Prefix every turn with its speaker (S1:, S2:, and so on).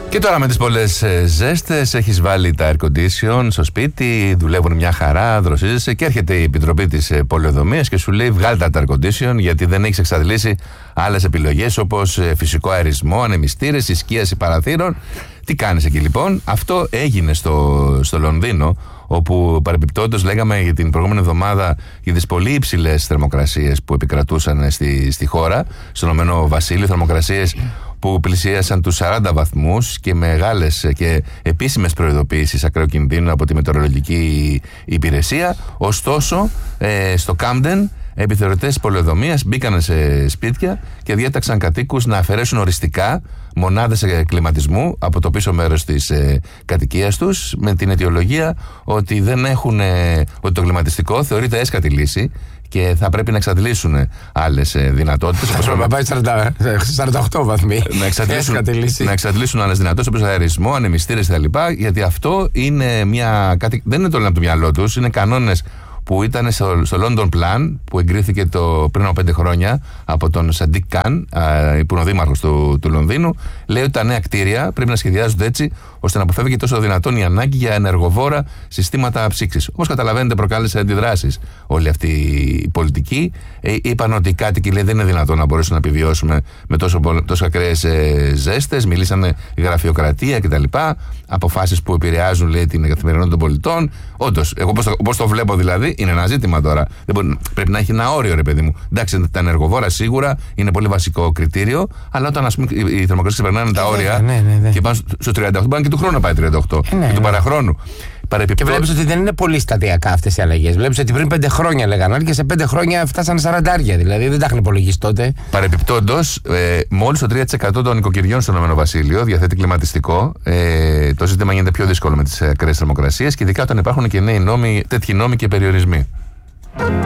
S1: Και τώρα με τις πολλές ζέστες έχεις βάλει τα air condition στο σπίτι, δουλεύουν μια χαρά, δροσίζεσαι και έρχεται η Επιτροπή της Πολεοδομίας και σου λέει βγάλει τα air condition γιατί δεν έχεις εξαντλήσει άλλες επιλογές όπως φυσικό αερισμό, ανεμιστήρες, ισκίαση παραθύρων. Τι κάνεις εκεί λοιπόν? Αυτό έγινε στο Λονδίνο, όπου παρεπιπτόντως λέγαμε για την προηγούμενη εβδομάδα για τις πολύ υψηλές θερμοκρασίες που επικρατούσαν στη χώρα, στο Ηνωμένο Βασίλειο, θερμοκρασίες που πλησίασαν τους 40 βαθμούς και μεγάλες και επίσημες προειδοποιήσεις ακραίου κινδύνου από τη μετεωρολογική υπηρεσία. Ωστόσο, στο Κάμπντεν, επιθεωρητές πολεοδομίας μπήκαν σε σπίτια και διέταξαν κατοίκους να αφαιρέσουν οριστικά μονάδες κλιματισμού από το πίσω μέρος της κατοικίας τους, με την αιτιολογία ότι ότι το κλιματιστικό θεωρείται έσχατη λύση και θα πρέπει να εξαντλήσουν άλλες δυνατότητες.
S2: Θα πάει 48 βαθμοί.
S1: Να εξαντλήσουν άλλες δυνατότητες όπως αερισμό, ανεμιστήρες κτλ. Γιατί αυτό είναι δεν είναι το λένε από το μυαλό τους, είναι κανόνες που ήταν στο London Plan, που εγκρίθηκε πριν από 5 χρόνια από τον Σαντίκ Καν, που είναι ο δήμαρχος του Λονδίνου. Λέει ότι τα νέα κτίρια πρέπει να σχεδιάζονται έτσι ώστε να αποφεύγει τόσο δυνατόν η ανάγκη για ενεργοβόρα συστήματα ψήξης. Όπως καταλαβαίνετε, προκάλεσε αντιδράσεις όλη αυτή η πολιτική. Είπαν ότι οι κάτοικοι δεν είναι δυνατόν να μπορέσουν να επιβιώσουμε με τόσο ακραίες ζέστες. Μιλήσανε γραφειοκρατία κτλ. Αποφάσεις που επηρεάζουν, λέει, την καθημερινότητα των πολιτών. Όντως, εγώ όπως το βλέπω δηλαδή, είναι ένα ζήτημα τώρα. Πρέπει να έχει ένα όριο, ρε παιδί μου. Εντάξει, τα ενεργοβόρα σίγουρα είναι πολύ βασικό κριτήριο, αλλά όταν οι θερμοκρασίες ξεπερνάνε τα όρια και πάνε στο 38, μπορεί και του χρόνου να πάει 38 και του παραχρόνου.
S2: Και βλέπεις ότι δεν είναι πολύ σταδιακά αυτές οι αλλαγές. Βλέπεις ότι πριν 5 χρόνια λέγανε και σε 5 χρόνια φτάσανε 40, δηλαδή δεν τα έχουν υπολογίσει τότε. Παρεπιπτόντως,
S1: μόλις το 3% των νοικοκυριών στο Ηνωμένο Βασίλειο διαθέτει κλιματιστικό. Το ζήτημα γίνεται πιο δύσκολο με τις ακραίες θερμοκρασίες και ειδικά όταν υπάρχουν και νέοι τέτοιοι νόμοι και περιορισμοί.